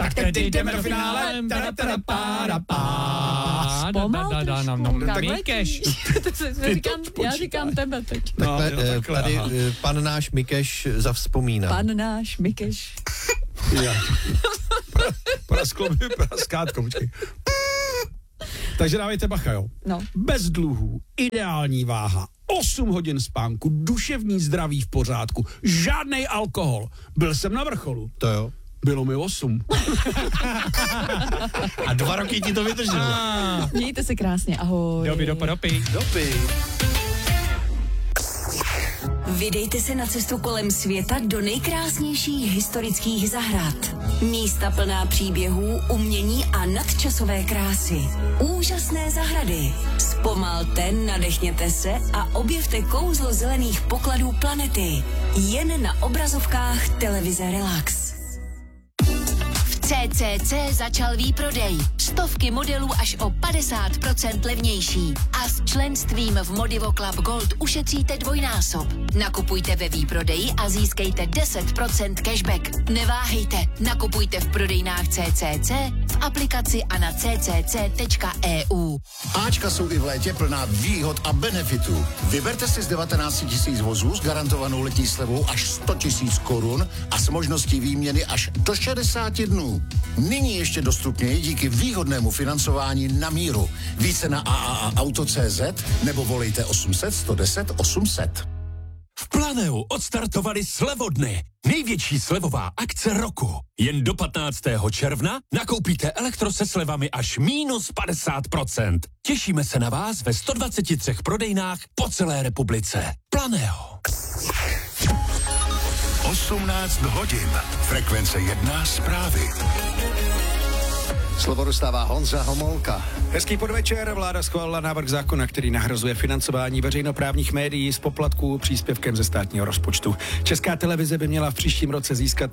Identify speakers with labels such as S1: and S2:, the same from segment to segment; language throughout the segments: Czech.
S1: Tak tedy jdeme do finále.
S2: Mikeš. Já říkám tebe teď.
S3: Tady pan náš Mikeš zavzpomíná.
S2: Pan náš Mikeš.
S1: Praskátko, počkej. Takže dávejte bacha, jo.
S2: No.
S1: Bez dluhů, ideální váha, 8 hodin spánku, duševní zdraví v pořádku, žádnej alkohol. Byl jsem na vrcholu.
S3: To jo.
S1: Bylo mi 8.
S3: A 2 roky ti to vydrželo.
S2: Mějte se krásně, ahoj.
S1: Dopy.
S4: Vydejte se na cestu kolem světa do nejkrásnějších historických zahrad. Místa plná příběhů, umění a nadčasové krásy. Úžasné zahrady. Zpomalte, nadechněte se a objevte kouzlo zelených pokladů planety. Jen na obrazovkách televize Relax. CCC začal výprodej. Stovky modelů až o 50% levnější. A s členstvím v Modivo Club Gold ušetříte dvojnásob. Nakupujte ve výprodeji a získejte 10% cashback. Neváhejte, nakupujte v prodejnách CCC, v aplikaci a na ccc.eu.
S5: Ačka jsou i v létě plná výhod a benefitů. Vyberte si z 19 000 vozů s garantovanou letní slevou až 100 000 korun a s možností výměny až do 60 dnů. Nyní ještě dostupněji díky výhodnému financování na míru. Více na AAAauto.cz nebo volejte 800 110 800.
S6: V Planeu odstartovali slevodny. Největší slevová akce roku. Jen do 15. června nakoupíte elektro se slevami až -50%. Těšíme se na vás ve 123 prodejnách po celé republice. Planeo.
S5: 18 hodin. Frekvence 1 zprávy.
S3: Slovo dostává Honza Homolka.
S1: Hezký podvečer. Vláda schválila návrh zákona, který nahrazuje financování veřejnoprávních médií z poplatků příspěvkem ze státního rozpočtu. Česká televize by měla v příštím roce získat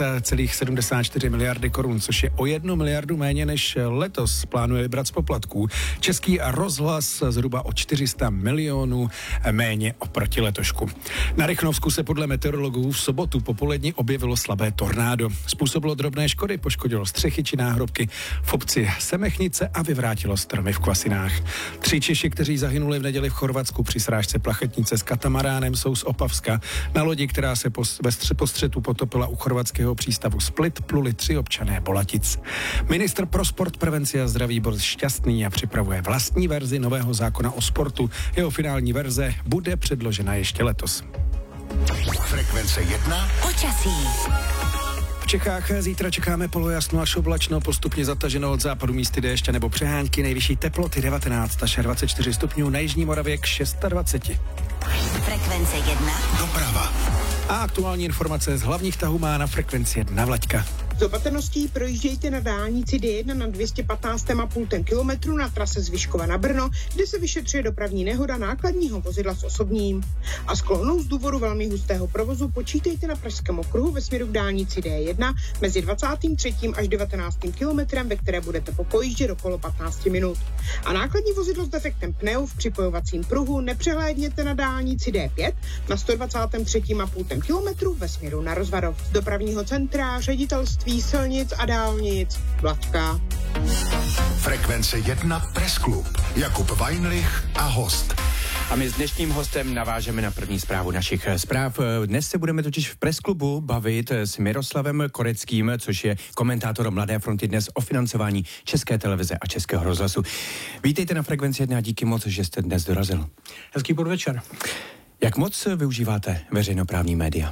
S1: 5,74 miliardy korun, což je o 1 miliardu méně než letos plánuje vybrat z poplatků. Český rozhlas zhruba o 400 milionů méně oproti letošku. Na Rychnovsku se podle meteorologů v sobotu popolední objevilo slabé tornádo. Způsobilo drobné škody, poškodilo střechy či náhrobky v obci Semechnice a vyvrátilo stromy v Kvasinách. 3 Češi, kteří zahynuli v neděli v Chorvatsku při srážce plachetnice s katamaránem, jsou z Opavska. Na lodi, která se po střetu potopila u chorvatského přístavu Split, pluli 3 občané Bolatic. Ministr pro sport, prevenci a zdraví byl šťastný a připravuje vlastní verzi nového zákona o sportu. Jeho finální verze bude předložena ještě letos.
S5: Frekvence 1.
S4: Počasí.
S1: V Čechách zítra čekáme polojasno až oblačno, postupně zataženo od západu místy déšť nebo přehánky, nejvyšší teploty 19 až 24 stupňů, na jižní Moravě k 26.
S4: Frekvence 1.
S5: Doprava.
S1: A aktuální informace z hlavních tahů má na Frekvenci 1 Vlaďka.
S7: S opatrností projíždějte na dálnici D1 na 215,5 kilometru na trase z Vyškova na Brno, kde se vyšetřuje dopravní nehoda nákladního vozidla s osobním. A s klohnou z důvodu velmi hustého provozu počítejte na Pražském okruhu ve směru k dálnici D1 mezi 23. až 19. kilometrem, ve které budete popojíždět okolo 15 minut. A nákladní vozidlo s defektem pneu v připojovacím pruhu nepřehlédněte na dálnici D5 na 123,5 kilometru ve směru na Rozvadov. Z dopravního centra ředitelství silnic a dálnic Vlaďka.
S5: Frekvence 1 Press Club. Jakub Weinrich a host.
S8: A my s dnešním hostem navážeme na první zprávu našich zpráv. Dnes se budeme totiž v Press Clubu bavit s Miroslavem Koreckým, což je komentátor Mladé fronty dnes o financování České televize a Českého rozhlasu. Vítejte na Frekvenci 1 a díky moc, že jste dnes dorazil.
S9: Hezký podvečer.
S8: Jak moc využíváte veřejnoprávní média?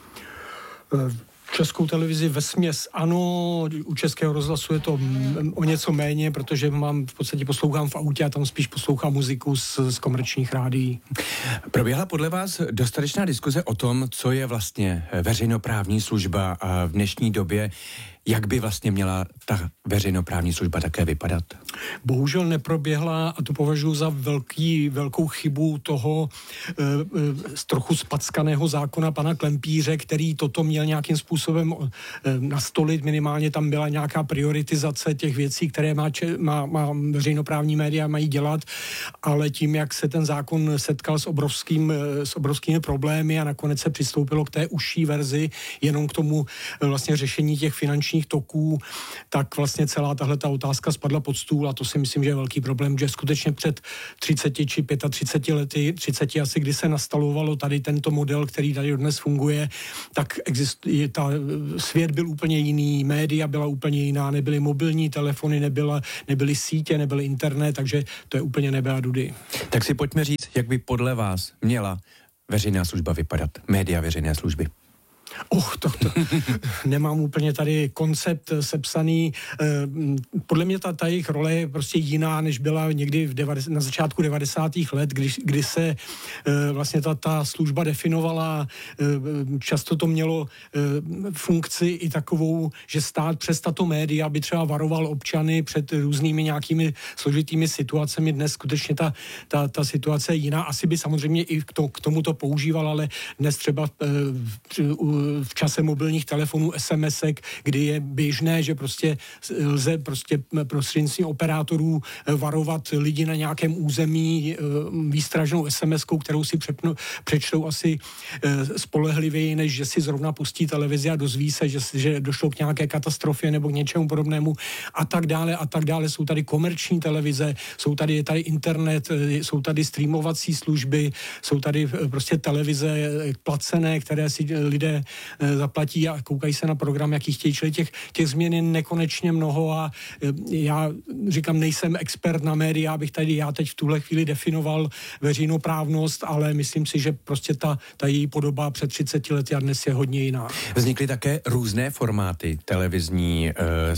S9: Českou televizi vesměs ano, u Českého rozhlasu je to o něco méně, protože v podstatě poslouchám v autě a tam spíš poslouchám muziku z komerčních rádií.
S8: Proběhla podle vás dostatečná diskuze o tom, co je vlastně veřejnoprávní služba a v dnešní době, jak by vlastně měla ta veřejnoprávní služba také vypadat?
S9: Bohužel neproběhla a to považuji za velkou chybu toho trochu spackaného zákona pana Klempíře, který toto měl nějakým způsobem nastolit. Minimálně tam byla nějaká prioritizace těch věcí, které má veřejnoprávní média mají dělat, ale tím, jak se ten zákon setkal s obrovskými problémy a nakonec se přistoupilo k té užší verzi, jenom k tomu vlastně řešení těch finančních informačních toků, tak vlastně celá tahle ta otázka spadla pod stůl a to si myslím, že je velký problém, že skutečně před 30 či 35 lety, 30 asi, kdy se nastalovalo tady tento model, který tady dnes funguje, tak svět byl úplně jiný, média byla úplně jiná, nebyly mobilní telefony, nebyly sítě, nebyl internet, takže to je úplně nebe a dudy.
S8: Tak si pojďme říct, jak by podle vás měla veřejná služba vypadat, média veřejné služby.
S9: To nemám úplně tady koncept sepsaný. Podle mě ta jejich role je prostě jiná, než byla někdy na začátku 90. let, kdy se vlastně ta služba definovala. Často to mělo funkci i takovou, že stát přes tato média by třeba varoval občany před různými nějakými složitými situacemi. Dnes skutečně ta situace je jiná. Asi by samozřejmě i k tomu to používal, ale dnes třeba v čase mobilních telefonů, SMS-ek, kdy je běžné, že prostě lze prostě prostřednictvím operátorů varovat lidi na nějakém území výstražnou SMS-kou, kterou si přečtou asi spolehlivěji, než že si zrovna pustí televizi a dozví se, že došlo k nějaké katastrofě nebo k něčemu podobnému a tak dále a tak dále. Jsou tady komerční televize, je tady internet, jsou tady streamovací služby, jsou tady prostě televize placené, které si lidé zaplatí a koukají se na program, jaký chtějí, čili těch změn je nekonečně mnoho a já říkám, nejsem expert na média, abych já teď v tuhle chvíli definoval veřejnoprávnost, ale myslím si, že prostě ta její podoba před 30 lety a dnes je hodně jiná.
S8: Vznikly také různé formáty, televizní,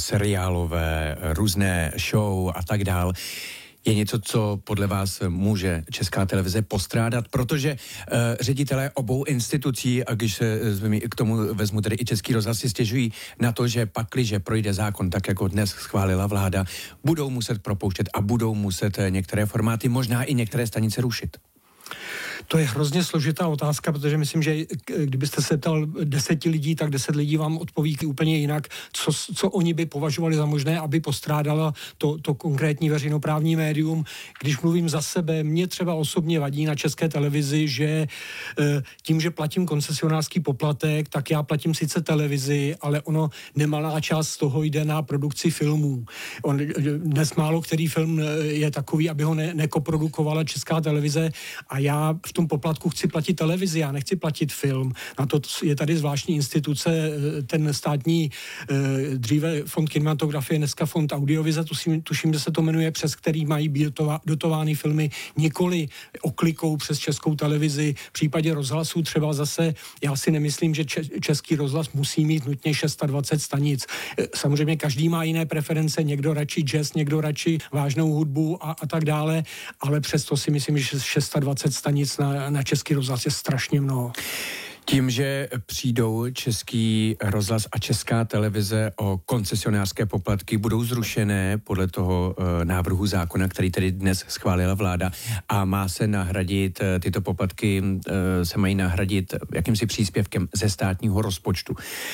S8: seriálové, různé show a tak dál. Je něco, co podle vás může Česká televize postrádat, protože ředitelé obou institucí, a když se k tomu vezmu tedy i Český rozhlas, si stěžují na to, že pakliže projde zákon tak, jako dnes schválila vláda, budou muset propouštět a budou muset některé formáty, možná i některé stanice rušit.
S9: To je hrozně složitá otázka, protože myslím, že kdybyste se ptal 10 lidí, tak 10 lidí vám odpoví úplně jinak, co oni by považovali za možné, aby postrádala to konkrétní veřejnoprávní médium. Když mluvím za sebe, mě třeba osobně vadí na České televizi, že tím, že platím koncesionářský poplatek, tak já platím sice televizi, ale ono nemalá část z toho jde na produkci filmů. Dnes málo který film je takový, aby ho nekoprodukovala Česká televize a já v tom poplatku chci platit televizi, já nechci platit film. Na to je tady zvláštní instituce, ten státní dříve fond kinematografie, dneska fond audiovize, tuším, že se to jmenuje, přes který mají být dotovány filmy nikoli oklikou přes Českou televizi. V případě rozhlasu třeba zase, já si nemyslím, že Český rozhlas musí mít nutně 620 stanic. Samozřejmě každý má jiné preference, někdo radši jazz, někdo radši vážnou hudbu a tak dále, ale přesto si myslím, že 620 stanic na Český rozhlas je strašně mnoho.
S8: Tím, že přijdou Český rozhlas a Česká televize o koncesionářské poplatky, budou zrušené podle toho návrhu zákona, který tedy dnes schválila vláda a má se nahradit, tyto poplatky se mají nahradit jakýmsi příspěvkem ze státního rozpočtu.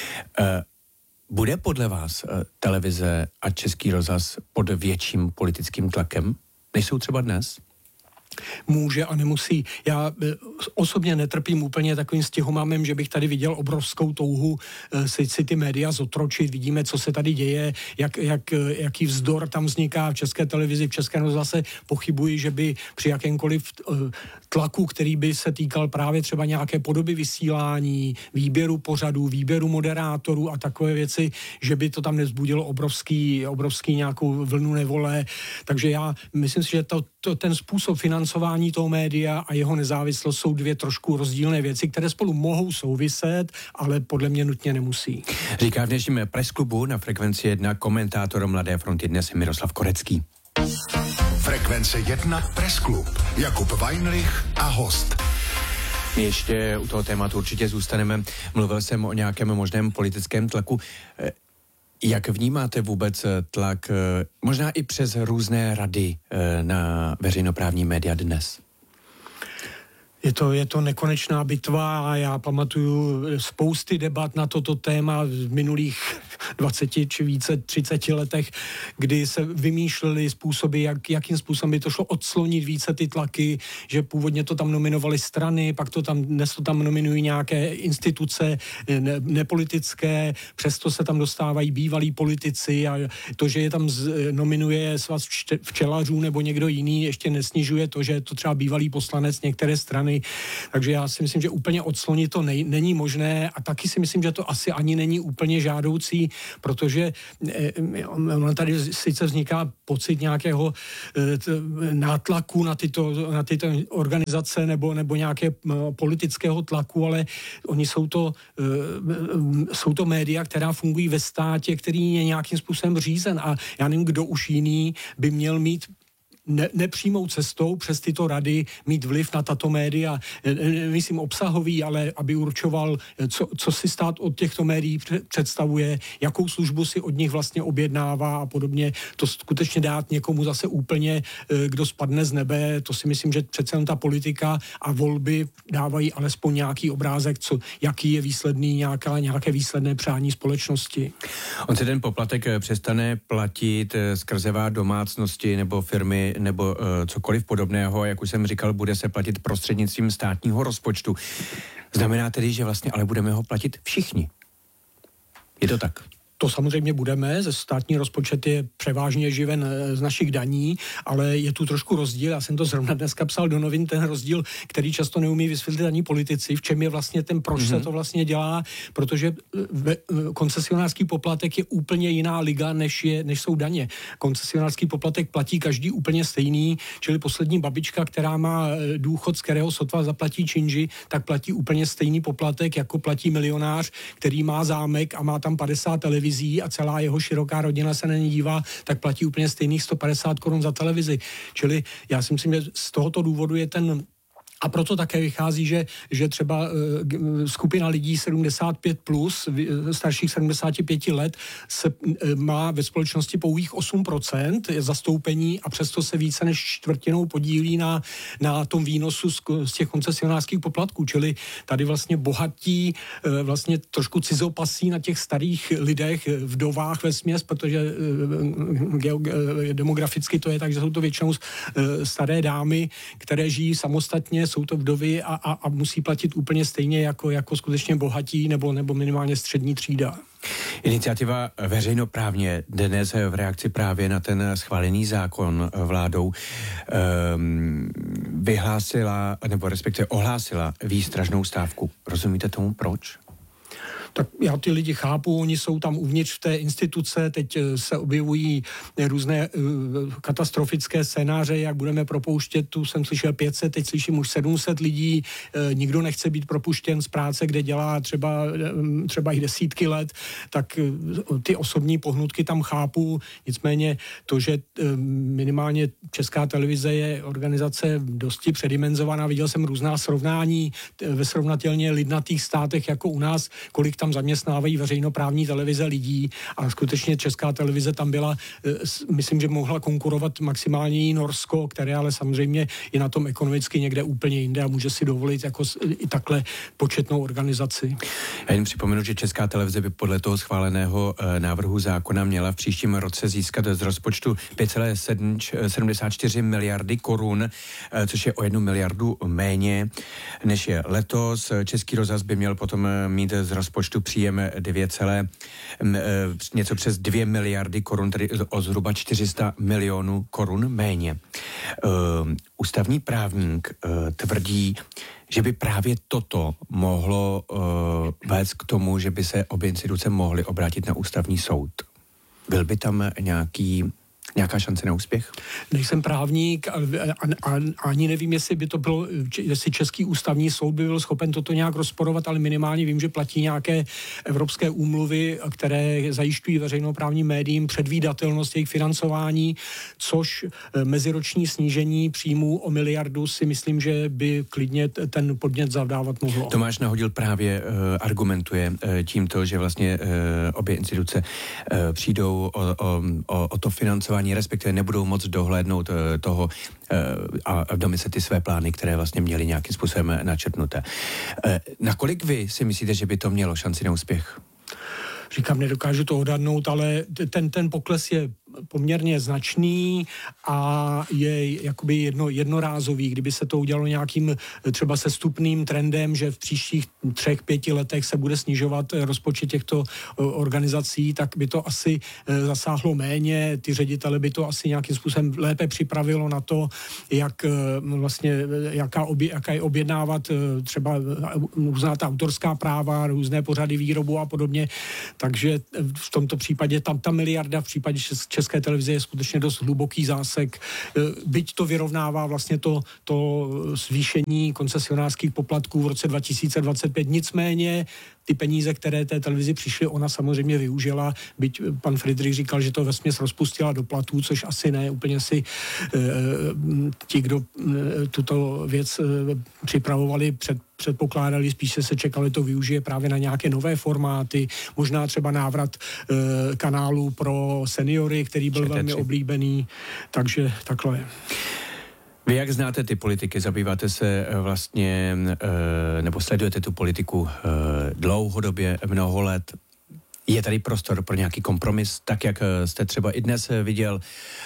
S8: Bude podle vás televize a Český rozhlas pod větším politickým tlakem, než jsou třeba dnes?
S9: Může a nemusí. Já osobně netrpím úplně takovým stěhomámem, že bych tady viděl obrovskou touhu si ty média zotročit. Vidíme, co se tady děje, jaký vzdor tam vzniká v České televizi, v Českém rozhlase. Pochybuji, že by při jakémkoliv tlaku, který by se týkal právě třeba nějaké podoby vysílání, výběru pořadů, výběru moderátorů a takové věci, že by to tam nevzbudilo obrovský nějakou vlnu nevole. Takže já myslím si, že ten způsob financování toho média a jeho nezávislost jsou dvě trošku rozdílné věci, které spolu mohou souviset, ale podle mě nutně nemusí.
S8: Říká v dnešním Pressklubu na Frekvenci 1 komentátor Mladé fronty dnes Miroslav Korecký.
S10: Frekvence 1 Pressklub. Jakub Weinrich a host.
S8: My ještě u toho tématu určitě zůstaneme. Mluvil jsem o nějakém možném politickém tlaku. Jak vnímáte vůbec tlak, možná i přes různé rady na veřejnoprávní média dnes?
S9: Je to nekonečná bitva a já pamatuju spousty debat na toto téma v minulých 20 či více 30 letech, kdy se vymýšlely způsoby, jakým způsobem by to šlo odslonit více ty tlaky, že původně to tam nominovaly strany, pak dnes to tam nominují nějaké instituce nepolitické, přesto se tam dostávají bývalí politici a to, že je tam nominuje svaz včelařů nebo někdo jiný, ještě nesnižuje to, že je to třeba bývalý poslanec některé strany. Takže já si myslím, že úplně odslonit to není možné a taky si myslím, že to asi ani není úplně žádoucí, protože tady sice vzniká pocit nějakého nátlaku na tyto organizace nebo nějaké politického tlaku, ale oni jsou to média, která fungují ve státě, který je nějakým způsobem řízen a já nevím, kdo už jiný by měl mít nepřímou cestou přes tyto rady mít vliv na tato média, myslím obsahový, ale aby určoval, co si stát od těchto médií představuje, jakou službu si od nich vlastně objednává a podobně. To skutečně dát někomu zase úplně, kdo spadne z nebe, to si myslím, že přece jen ta politika a volby dávají alespoň nějaký obrázek, jaký je výsledný, nějaké výsledné přání společnosti.
S8: On se ten poplatek přestane platit skrze domácnosti nebo firmy nebo cokoliv podobného, jak už jsem říkal, bude se platit prostřednictvím státního rozpočtu. Znamená tedy, že vlastně ale budeme ho platit všichni. Je to tak?
S9: To samozřejmě budeme, státní rozpočet je převážně živen z našich daní, ale je tu trošku rozdíl, já jsem to zrovna dneska psal do novin, ten rozdíl, který často neumí vysvětlit ani politici, v čem je vlastně proč se to vlastně dělá, protože koncesionářský poplatek je úplně jiná liga, než jsou daně. Koncesionářský poplatek platí každý úplně stejný, čili poslední babička, která má důchod, z kterého sotva zaplatí činži, tak platí úplně stejný poplatek, jako platí milionář, který má zámek a má tam 50 televizí a celá jeho široká rodina se na ně dívá, tak platí úplně stejných 150 korun za televizi. Čili já si myslím, že z tohoto důvodu je a proto také vychází, že třeba skupina lidí 75+, starších 75 let, se má ve společnosti pouhých 8% zastoupení a přesto se více než čtvrtinou podílí na tom výnosu z těch koncesionářských poplatků. Čili tady vlastně bohatí, vlastně trošku cizopasí na těch starých lidech, vdovách vesměs, protože demograficky to je tak, že jsou to většinou staré dámy, které žijí samostatně, jsou to vdovy a musí platit úplně stejně jako skutečně bohatí nebo minimálně střední třída.
S8: Iniciativa veřejnoprávně dnes v reakci právě na ten schválený zákon vládou vyhlásila, nebo respektive ohlásila výstražnou stávku. Rozumíte tomu proč?
S9: Tak já ty lidi chápu, oni jsou tam uvnitř v té instituce, teď se objevují různé katastrofické scénáře, jak budeme propouštět, tu jsem slyšel 500, teď slyším už 700 lidí, nikdo nechce být propuštěn z práce, kde dělá třeba i desítky let, tak ty osobní pohnutky tam chápu, nicméně to, že minimálně Česká televize je organizace dosti předimenzovaná, viděl jsem různá srovnání ve srovnatelně lidnatých státech jako u nás, kolik tam zaměstnávají veřejnoprávní televize lidí a skutečně Česká televize tam byla, myslím, že mohla konkurovat maximálně Norsko, které ale samozřejmě je na tom ekonomicky někde úplně jinde a může si dovolit jako i takhle početnou organizaci.
S8: Já jen připomenu, že Česká televize by podle toho schváleného návrhu zákona měla v příštím roce získat z rozpočtu 5,74 miliardy korun, což je o 1 miliardu méně, než je letos. Český rozhlas by měl potom mít z rozpočtu příjem něco přes 2 miliardy korun, tedy o zhruba 400 milionů korun méně. Ústavní právník tvrdí, že by právě toto mohlo vést k tomu, že by se obě instituce mohly obrátit na ústavní soud. Byl by tam nějaká šance na úspěch?
S9: Nejsem právník a ani nevím, jestli by to bylo, jestli Český ústavní soud by byl schopen toto nějak rozporovat, ale minimálně vím, že platí nějaké evropské úmluvy, které zajišťují veřejnoprávním médiím předvídatelnost jejich financování, což meziroční snížení příjmů o miliardu si myslím, že by klidně ten podnět zavdávat mohlo.
S8: Tomáš Nahodil právě argumentuje tímto, že vlastně obě instituce přijdou o to financování, respektive nebudou moc dohlédnout toho a domyslet ty své plány, které vlastně měly nějakým způsobem načrtnuté. Nakolik vy si myslíte, že by to mělo šanci na úspěch?
S9: říkám, nedokážu to odhadnout, ale ten pokles je poměrně značný a je jakoby jednorázový. Kdyby se to udělalo nějakým třeba sestupným trendem, že v příštích 3-5 letech se bude snižovat rozpočet těchto organizací, tak by to asi zasáhlo méně. Ty ředitele by to asi nějakým způsobem lépe připravilo na to, jak vlastně, jaká je objednávat třeba různá ta autorská práva, různé pořady výrobu a podobně. Takže v tomto případě ta miliarda v případě České televize je skutečně dost hluboký zásek. Byť to vyrovnává vlastně to zvýšení koncesionářských poplatků v roce 2025. Nicméně ty peníze, které té televizi přišly, ona samozřejmě využila, byť pan Friedrich říkal, že to vesměs rozpustila do platů, což asi ne, úplně si ti, kdo tuto věc připravovali, předpokládali, spíše se čekali, to využije právě na nějaké nové formáty, možná třeba návrat kanálu pro seniory, který byl velmi oblíbený, takže takhle.
S8: Vy jak znáte ty politiky, zabýváte se vlastně, nebo sledujete tu politiku dlouhodobě, mnoho let, je tady prostor pro nějaký kompromis, tak jak jste třeba i dnes viděl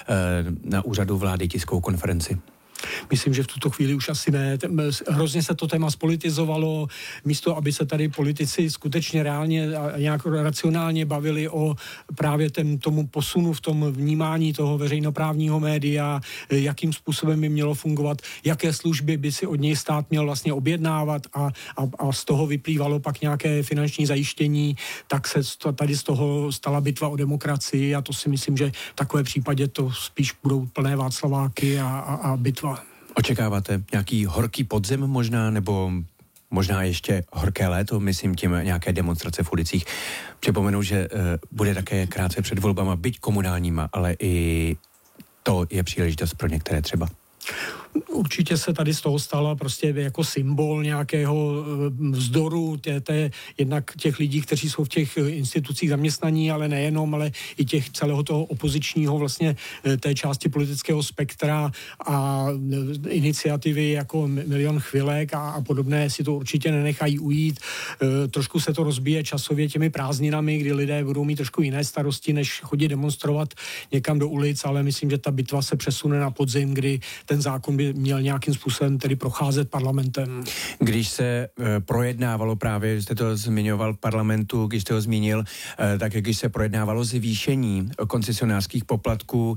S8: na úřadu vlády tiskovou konferenci?
S9: Myslím, že v tuto chvíli už asi ne. Hrozně se to téma spolitizovalo, místo, aby se tady politici skutečně reálně a nějak racionálně bavili o právě tomu posunu v tom vnímání toho veřejnoprávního média, jakým způsobem by mělo fungovat, jaké služby by si od něj stát měl vlastně objednávat a z toho vyplývalo pak nějaké finanční zajištění, tak se tady z toho stala bitva o demokracii a to si myslím, že v takové případě to spíš budou plné Václaváky a bitva.
S8: Očekáváte nějaký horký podzim možná, nebo možná ještě horké léto, myslím tím nějaké demonstrace v ulicích. Připomenu, že bude také krátce před volbama, byť komunálníma, ale i to je příležitost pro některé třeba.
S9: Určitě se tady z toho stala prostě jako symbol nějakého vzdoru jednak těch lidí, kteří jsou v těch institucích zaměstnaní, ale nejenom, ale i těch celého toho opozičního vlastně té části politického spektra a iniciativy jako Milion chvilek a podobné si to určitě nenechají ujít. Trošku se to rozbije časově těmi prázdninami, kdy lidé budou mít trošku jiné starosti, než chodit demonstrovat někam do ulic, ale myslím, že ta bitva se přesune na podzim, kdy ten zákon by měl nějakým způsobem tedy procházet parlamentem.
S8: Když se projednávalo právě, jste to zmiňoval parlamentu, když jste ho zmínil, tak když se projednávalo zvýšení koncesionářských poplatků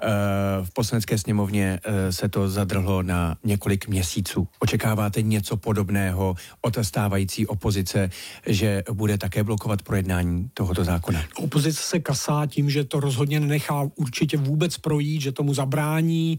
S8: v Poslanecké sněmovně, se to zadrhlo na několik měsíců. Očekáváte něco podobného od stávající opozice, že bude také blokovat projednání tohoto zákona?
S9: Opozice se kasá tím, že to rozhodně nenechá určitě vůbec projít, že tomu zabrání,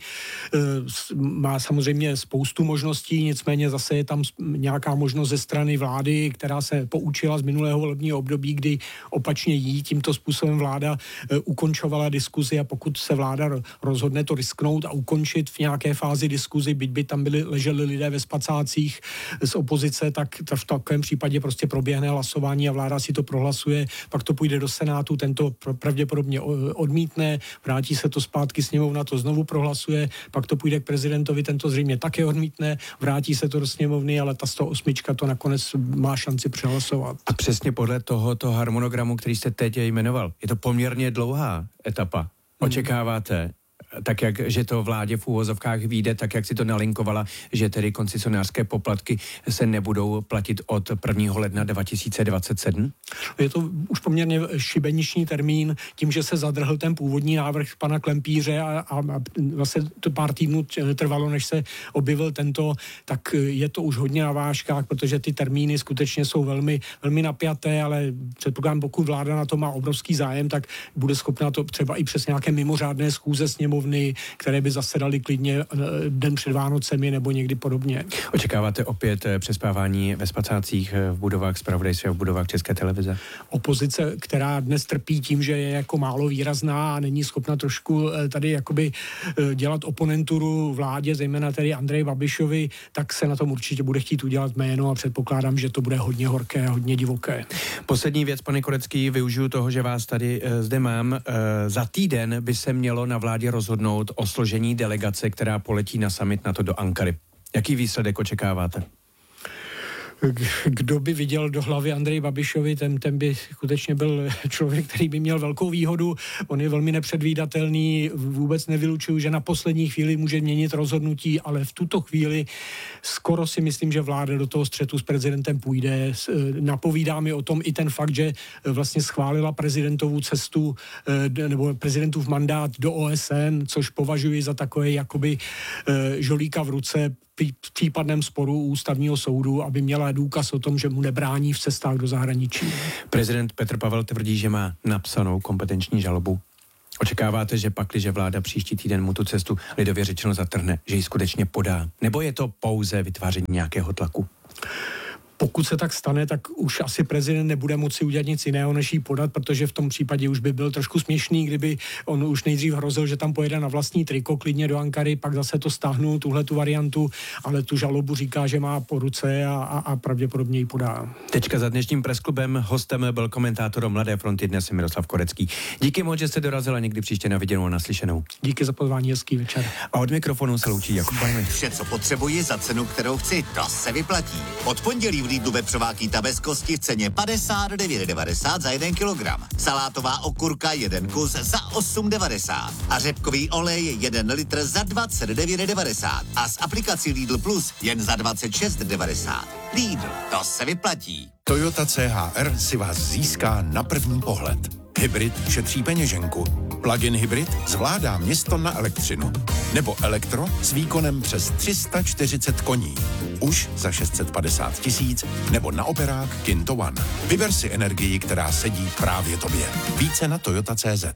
S9: má samozřejmě spoustu možností, nicméně zase je tam nějaká možnost ze strany vlády, která se poučila z minulého volebního období, kdy opačně jí tímto způsobem vláda ukončovala diskuzi a pokud se vláda rozhodne to risknout a ukončit v nějaké fázi diskuzi, byť by tam leželi lidé ve spacácích z opozice, tak v takovém případě prostě proběhne hlasování a vláda si to prohlasuje, pak to půjde do Senátu, tento pravděpodobně odmítne, vrátí se to zpátky, sněmovna to znovu prohlasuje, pak to půjde k prezidentovi, tento zřejmě také odmítne, vrátí se to do sněmovny, ale ta 108 to nakonec má šanci přehlasovat.
S8: A přesně podle tohoto harmonogramu, který jste teď jmenoval, je to poměrně dlouhá etapa. Očekáváte, tak jak, že to vládě v úvozovkách vyjde, tak jak si to nalinkovala, že tedy koncesionářské poplatky se nebudou platit od 1. ledna 2027?
S9: Je to už poměrně šibeniční termín, tím, že se zadrhl ten původní návrh pana Klempíře a vlastně to pár týdnů trvalo, než se objevil tento, tak je to už hodně na vážkách, protože ty termíny skutečně jsou velmi, velmi napjaté, ale předpokládám, pokud vláda na to má obrovský zájem, tak bude schopná to třeba i přes nějaké mimořádné schůze sněmovny, které by zasedaly klidně den před Vánocemi nebo někdy podobně.
S8: Očekáváte opět přespávání ve spacácích v budovách zpravodajství a v budovách České televize?
S9: Opozice, která dnes trpí tím, že je jako málo výrazná a není schopna trošku tady jakoby dělat oponenturu vládě, zejména tedy Andreji Babišovi, tak se na tom určitě bude chtít udělat jméno a předpokládám, že to bude hodně horké a hodně divoké.
S8: Poslední věc, pane Korecký, využiju toho, že vás tady zde mám. Za týden by se mělo na vládě rozhodnout o složení delegace, která poletí na summit NATO do Ankary. Jaký výsledek očekáváte?
S9: kdo by viděl do hlavy Andreji Babišovi, ten by skutečně byl člověk, který by měl velkou výhodu. On je velmi nepředvídatelný, vůbec nevylučuju, že na poslední chvíli může měnit rozhodnutí, ale v tuto chvíli skoro si myslím, že vláda do toho střetu s prezidentem půjde. Napovídá mi o tom i ten fakt, že vlastně schválila prezidentovu cestu nebo prezidentův mandát do OSN, což považuji za takové jakoby žolíka v ruce v případném sporu ústavního soudu, aby měla důkaz o tom, že mu nebrání v cestách do zahraničí.
S8: Prezident Petr Pavel tvrdí, že má napsanou kompetenční žalobu. Očekáváte, že pakliže vláda příští týden mu tu cestu lidově řečeno zatrhne, že ji skutečně podá? Nebo je to pouze vytváření nějakého tlaku?
S9: Pokud se tak stane, tak už asi prezident nebude moci udělat nic jiného, než jí podat, protože v tom případě už by byl trošku směšný, kdyby on už nejdřív hrozil, že tam pojede na vlastní triko klidně do Ankary, pak zase to stáhnu, tuhletu variantu, ale tu žalobu říká, že má po ruce a pravděpodobně ji podá.
S8: Tečka za dnešním Pressklubem. Hostem byl komentátor Mladé fronty dnes Miroslav Korecký. Díky moc, že jste dorazil a někdy příště na viděnou a naslyšenou.
S9: Díky za pozvání, hezký večer.
S8: A od mikrofonu se loučí Jakub Bajnlich.
S11: Vše, co potřebuji za cenu, kterou chci, to se vyplatí. Od pondělí v Lidlu vepřová kýta bez kosti v ceně 59,90 za 1 kilogram. Salátová okurka 1 kus za 8,90. A řepkový olej 1 litr za 29,90. A s aplikací Lidl Plus jen za 26,90. Lidl, to se vyplatí.
S10: Toyota CHR si vás získá na první pohled. Hybrid šetří peněženku. Plug-in hybrid zvládá město na elektřinu. Nebo elektro s výkonem přes 340 koní. Už za 650 000 nebo na operák Kinto One. Vyber si energii, která sedí právě tobě. Více na Toyota.cz.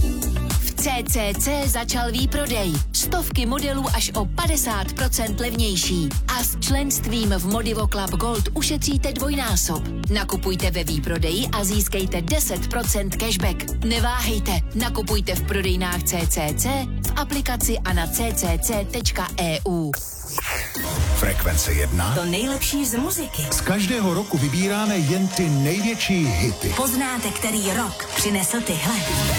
S4: V CCC začal výprodej. Stovky modelů až o 50% levnější. A s členstvím v Modivo Club Gold ušetříte dvojnásob. Nakupujte ve výprodeji a získejte 10% cashback. Neváhejte, nakupujte v prodejnách CCC, v aplikaci a na ccc.eu.
S10: Frekvence 1.
S4: To nejlepší z muziky.
S10: Z každého roku vybíráme jen ty největší hity.
S4: Poznáte, který rok přinesl tyhle.